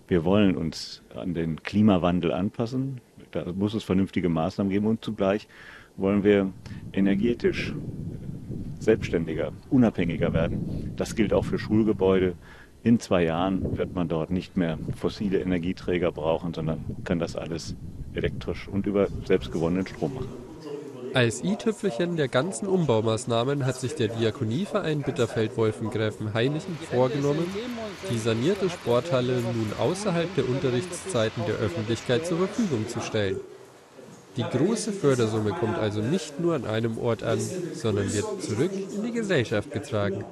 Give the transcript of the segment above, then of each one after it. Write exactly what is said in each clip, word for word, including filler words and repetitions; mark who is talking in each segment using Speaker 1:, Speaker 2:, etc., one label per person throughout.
Speaker 1: Wir wollen uns an den Klimawandel anpassen. Da muss es vernünftige Maßnahmen geben und zugleich wollen wir energetisch selbstständiger, unabhängiger werden. Das gilt auch für Schulgebäude. In zwei Jahren wird man dort nicht mehr fossile Energieträger brauchen, sondern kann das alles elektrisch und über selbstgewonnenen Strom machen.
Speaker 2: Als i-Tüpfelchen der ganzen Umbaumaßnahmen hat sich der Diakonieverein Bitterfeld-Wolfengräfen-Hainichen vorgenommen, die sanierte Sporthalle nun außerhalb der Unterrichtszeiten der Öffentlichkeit zur Verfügung zu stellen. Die große Fördersumme kommt also nicht nur an einem Ort an, sondern wird zurück in die Gesellschaft getragen.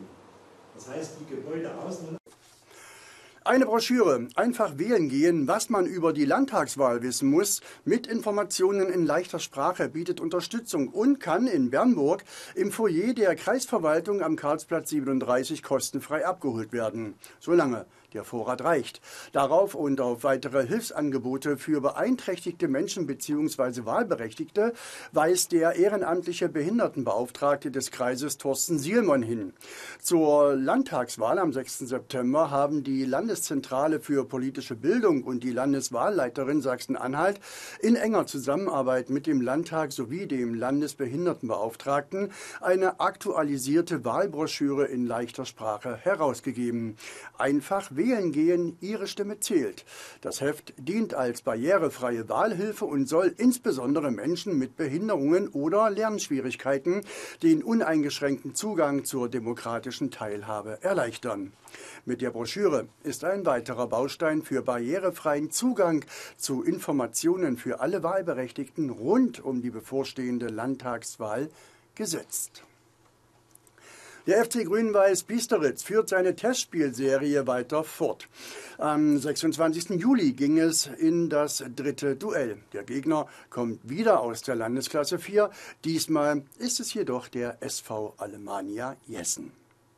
Speaker 3: Eine Broschüre, einfach wählen gehen, was man über die Landtagswahl wissen muss, mit Informationen in leichter Sprache, bietet Unterstützung und kann in Bernburg im Foyer der Kreisverwaltung am Karlsplatz siebenunddreißig kostenfrei abgeholt werden, solange der Vorrat reicht. Darauf und auf weitere Hilfsangebote für beeinträchtigte Menschen bzw. Wahlberechtigte weist der ehrenamtliche Behindertenbeauftragte des Kreises Thorsten Sielmann hin. Zur Landtagswahl am sechsten September haben die Landeszentrale für politische Bildung und die Landeswahlleiterin Sachsen-Anhalt in enger Zusammenarbeit mit dem Landtag sowie dem Landesbehindertenbeauftragten eine aktualisierte Wahlbroschüre in leichter Sprache herausgegeben. Einfach wählen gehen, Ihre Stimme zählt. Das Heft dient als barrierefreie Wahlhilfe und soll insbesondere Menschen mit Behinderungen oder Lernschwierigkeiten den uneingeschränkten Zugang zur demokratischen Teilhabe erleichtern. Mit der Broschüre ist ein weiterer Baustein für barrierefreien Zugang zu Informationen für alle Wahlberechtigten rund um die bevorstehende Landtagswahl gesetzt. Der F C Grün-Weiß Piesteritz führt seine Testspielserie weiter fort. Am sechsundzwanzigsten Juli ging es in das dritte Duell. Der Gegner kommt wieder aus der Landesklasse vier. Diesmal ist es jedoch der S V Alemannia Jessen.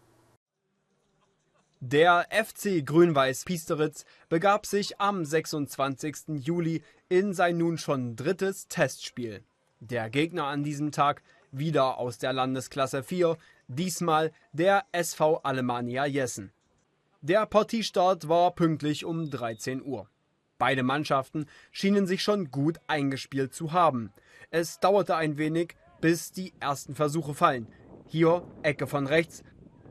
Speaker 4: Der F C Grün-Weiß Piesteritz begab sich am sechsundzwanzigsten Juli in sein nun schon drittes Testspiel. Der Gegner an diesem Tag wieder aus der Landesklasse vier, diesmal der S V Alemannia Jessen. Der Partiestart war pünktlich um dreizehn Uhr. Beide Mannschaften schienen sich schon gut eingespielt zu haben. Es dauerte ein wenig, bis die ersten Versuche fallen. Hier Ecke von rechts.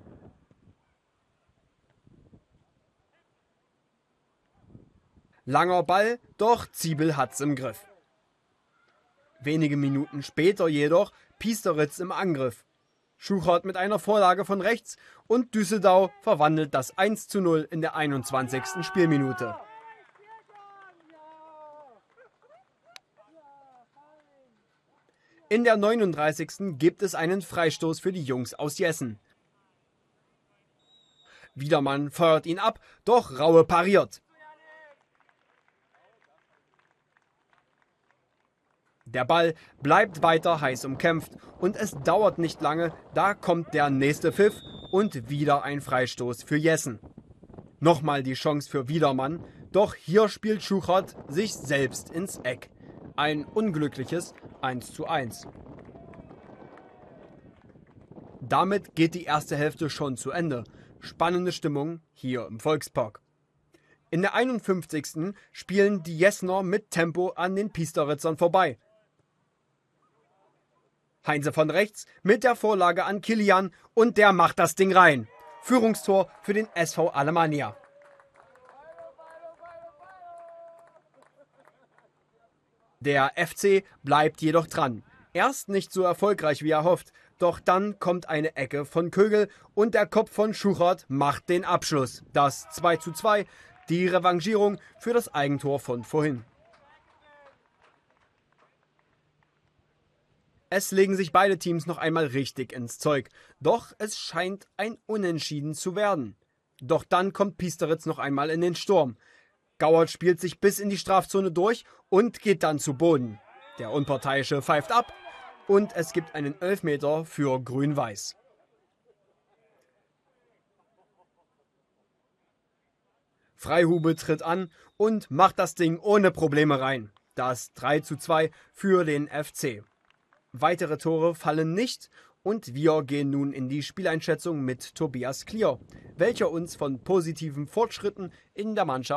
Speaker 4: Langer Ball, doch Ziebel hat's im Griff. Wenige Minuten später jedoch Piesteritz im Angriff. Schuchert mit einer Vorlage von rechts und Düsseldau verwandelt das eins zu null in der einundzwanzigsten Spielminute. In der neununddreißigsten gibt es einen Freistoß für die Jungs aus Jessen. Wiedermann feuert ihn ab, doch Raue pariert. Der Ball bleibt weiter heiß umkämpft und es dauert nicht lange, da kommt der nächste Pfiff und wieder ein Freistoß für Jessen. Nochmal die Chance für Wiedermann, doch hier spielt Schuchert sich selbst ins Eck. Ein unglückliches eins zu eins. Damit geht die erste Hälfte schon zu Ende. Spannende Stimmung hier im Volkspark. In der einundfünfzigsten spielen die Jessener mit Tempo an den Piesteritzern vorbei. Heinze von rechts mit der Vorlage an Kilian und der macht das Ding rein. Führungstor für den S V Alemannia. Der F C bleibt jedoch dran. Erst nicht so erfolgreich wie er hofft, doch dann kommt eine Ecke von Kögel und der Kopf von Schuchert macht den Abschluss. Das zwei zu zwei, die Revanchierung für das Eigentor von vorhin. Es legen sich beide Teams noch einmal richtig ins Zeug, doch es scheint ein Unentschieden zu werden. Doch dann kommt Piesteritz noch einmal in den Sturm. Gauert spielt sich bis in die Strafzone durch und geht dann zu Boden. Der Unparteiische pfeift ab und es gibt einen Elfmeter für Grün-Weiß. Freihube tritt an und macht das Ding ohne Probleme rein. Das drei zu zwei für den F C. Weitere Tore fallen nicht und wir gehen nun in die Spieleinschätzung mit Tobias Klier, welcher uns von positiven Fortschritten in der Mannschaft